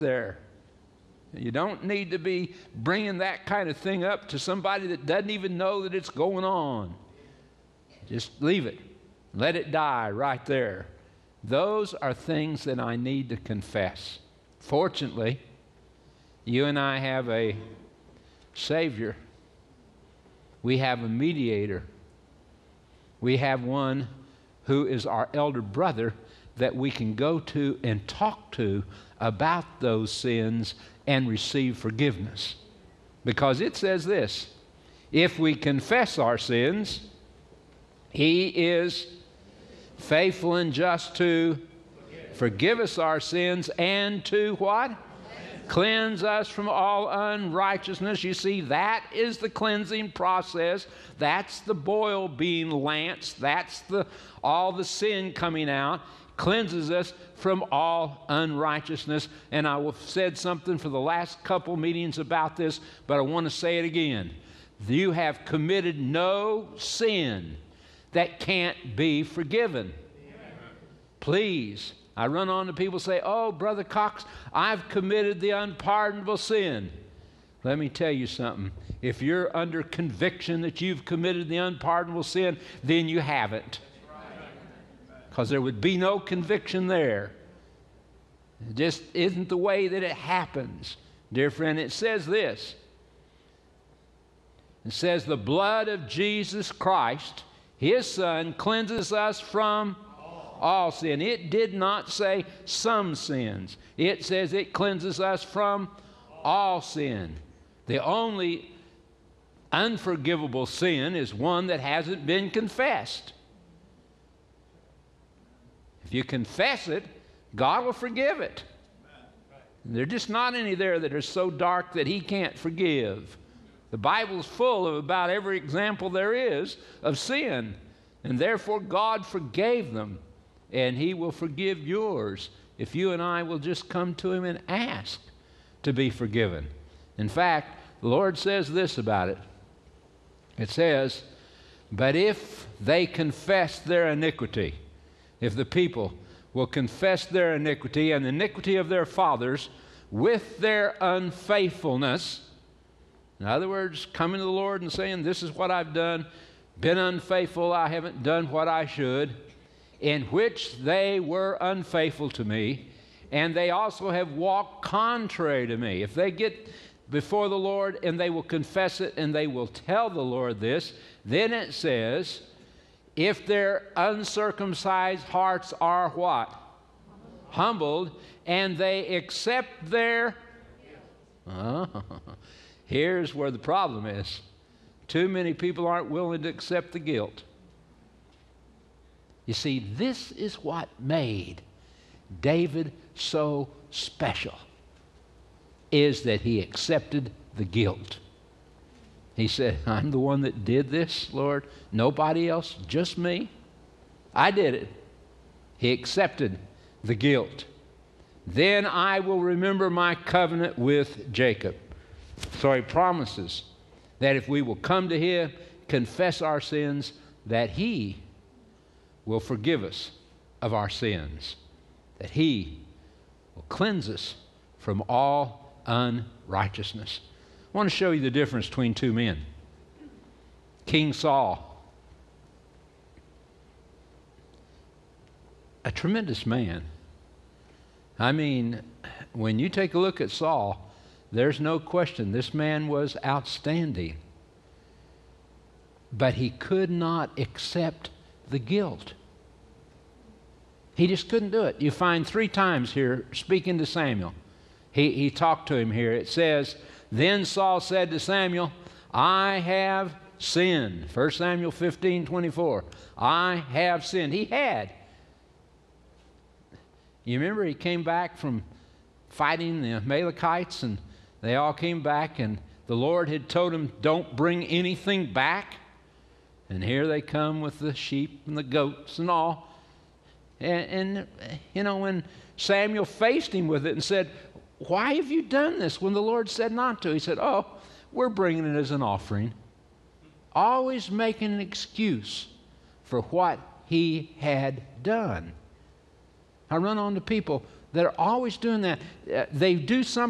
there. You don't need to be bringing that kind of thing up to somebody that doesn't even know that it's going on. Just leave it. Let it die right there. Those are things that I need to confess. Fortunately, you and I have a Savior. We have a mediator. We have one who is our elder brother that we can go to and talk to about those sins and receive forgiveness. Because it says this, if we confess our sins, He is faithful and just to forgive us our sins and to what? Cleanse us from all unrighteousness. You see, that is the cleansing process. That's the boil being lanced. That's all the sin coming out. Cleanses us from all unrighteousness. And I have said something for the last couple meetings about this, but I want to say it again. You have committed no sin that can't be forgiven. Please. I run on to people say, oh, Brother Cox, I've committed the unpardonable sin. Let me tell you something. If you're under conviction that you've committed the unpardonable sin, then you haven't. Because there would be no conviction there. It just isn't the way that it happens. Dear friend, it says this. It says the blood of Jesus Christ, His Son, cleanses us from all sin. It did not say some sins. It says it cleanses us from all sin. The only unforgivable sin is one that hasn't been confessed. If you confess it, God will forgive it. There are just not any there that are so dark that He can't forgive. The Bible's full of about every example there is of sin, and therefore God forgave them. And He will forgive yours if you and I will just come to Him and ask to be forgiven. In fact, the Lord says this about it. It says, but if they confess their iniquity, if the people will confess their iniquity and the iniquity of their fathers with their unfaithfulness, in other words, coming to the Lord and saying, this is what I've done, been unfaithful, I haven't done what I should, in which they were unfaithful to me, and they also have walked contrary to me. If they get before the Lord and they will confess it and they will tell the Lord this, then it says, if their uncircumcised hearts are what? Humbled, and they accept their... Here's where the problem is. Too many people aren't willing to accept the guilt. You see, this is what made David so special, is that he accepted the guilt. He said, I'm the one that did this, Lord. Nobody else, just me. I did it. He accepted the guilt. Then I will remember my covenant with Jacob. So He promises that if we will come to Him, confess our sins, that He will forgive us of our sins, that He will cleanse us from all unrighteousness. I want to show you the difference between two men. King Saul, a tremendous man. I mean, when you take a look at Saul, there's no question this man was outstanding. But he could not accept the guilt. He just couldn't do it. You find 3 times here speaking to Samuel. He talked to him here. It says, then Saul said to Samuel, I have sinned. 1 Samuel 15:24. I have sinned. He had. You remember he came back from fighting the Amalekites, and they all came back, and the Lord had told him, don't bring anything back. And here they come with the sheep and the goats and all. And you know, when Samuel faced him with it and said, why have you done this when the Lord said not to? He said, oh, we're bringing it as an offering. Always making an excuse for what he had done. I run on to people that are always doing that. They do something